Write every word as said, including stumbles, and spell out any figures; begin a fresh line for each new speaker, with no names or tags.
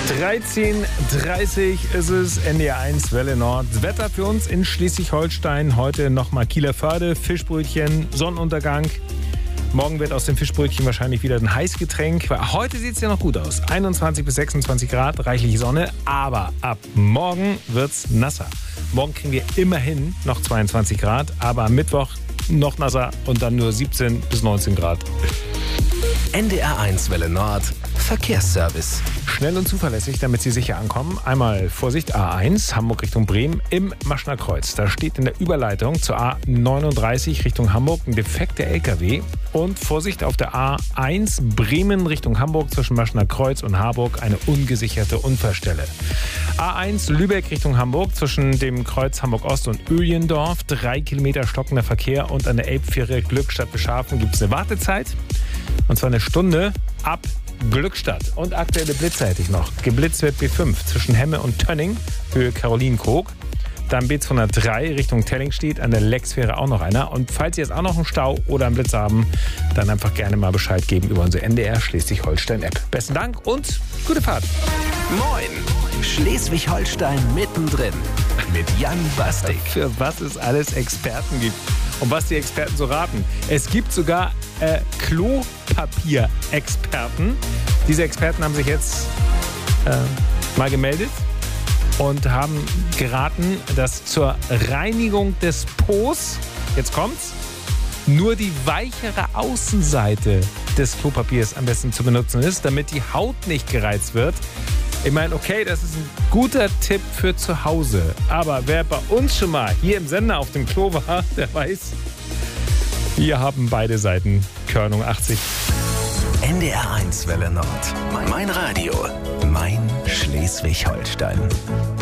dreizehn Uhr dreißig ist es, N D R eins Welle Nord. Wetter für uns in Schleswig-Holstein. Heute nochmal Kieler Förde, Fischbrötchen, Sonnenuntergang. Morgen wird aus dem Fischbrötchen wahrscheinlich wieder ein Heißgetränk. Heute sieht es ja noch gut aus. einundzwanzig bis sechsundzwanzig Grad, reichlich Sonne. Aber ab morgen wird's nasser. Morgen kriegen wir immerhin noch zweiundzwanzig Grad. Aber am Mittwoch noch nasser und dann nur siebzehn bis neunzehn Grad.
N D R eins Welle Nord Verkehrsservice.
Schnell und zuverlässig, damit Sie sicher ankommen. Einmal Vorsicht, A eins, Hamburg Richtung Bremen im Maschner Kreuz. Da steht in der Überleitung zur A neununddreißig Richtung Hamburg ein defekter L K W. Und Vorsicht auf der A eins, Bremen Richtung Hamburg zwischen Maschner Kreuz und Harburg eine ungesicherte Unfallstelle. A eins, Lübeck Richtung Hamburg zwischen dem Kreuz Hamburg Ost und Öhlendorf. Drei Kilometer stockender Verkehr und an der Elbfähre Glückstadt Beschafen gibt es eine Wartezeit. Und zwar eine Stunde ab Glückstadt. Und aktuelle Blitze hätte ich noch. Geblitzt wird B fünf zwischen Hemme und Tönning, Höhe Carolinenkrog. Dann B zweihundertdrei Richtung Tellingstedt, an der Lexfähre auch noch einer. Und falls Sie jetzt auch noch einen Stau oder einen Blitz haben, dann einfach gerne mal Bescheid geben über unsere N D R Schleswig-Holstein-App. Besten Dank und gute Fahrt.
Moin, Schleswig-Holstein mittendrin mit Jan Bastik.
Für was es alles Experten gibt und was die Experten so raten. Es gibt sogar äh, Klopapier-Experten. Diese Experten haben sich jetzt äh, mal gemeldet und haben geraten, dass zur Reinigung des Po's, jetzt kommt's, nur die weichere Außenseite des Klopapiers am besten zu benutzen ist, damit die Haut nicht gereizt wird. Ich meine, okay, das ist ein guter Tipp für zu Hause. Aber wer bei uns schon mal hier im Sender auf dem Klo war, der weiß, wir haben beide Seiten Körnung achtzig.
N D R eins Welle Nord. Mein Radio. Mein Schleswig-Holstein.